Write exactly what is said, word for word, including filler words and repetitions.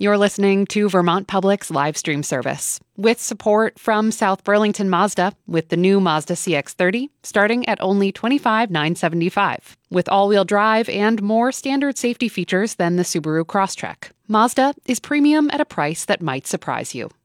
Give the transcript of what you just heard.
You're listening to Vermont Public's live stream service with support from South Burlington Mazda with the new Mazda C X thirty starting at only twenty-five thousand nine hundred seventy-five dollars with all-wheel drive and more standard safety features than the Subaru Crosstrek. Mazda is premium at a price that might surprise you.